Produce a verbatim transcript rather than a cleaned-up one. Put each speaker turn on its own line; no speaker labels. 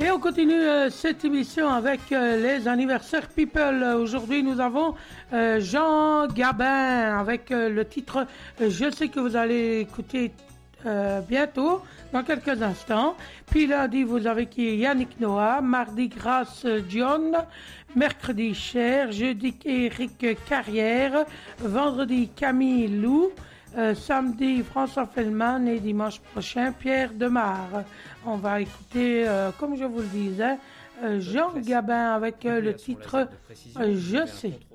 Et on continue euh, cette émission avec euh, les anniversaires people. Aujourd'hui, nous avons euh, Jean Gabin avec euh, le titre euh, Je sais que vous allez écouter euh, bientôt, dans quelques instants. Puis lundi, vous avez qui Yannick Noah, mardi Grâce John, mercredi Cher, jeudi Eric Carrière, vendredi Camille Lou, Euh, samedi, François Fellman et dimanche prochain, Pierre Demar. On va écouter, euh, comme je vous le disais, euh, Jean Gabin avec euh, le titre euh, Je sais.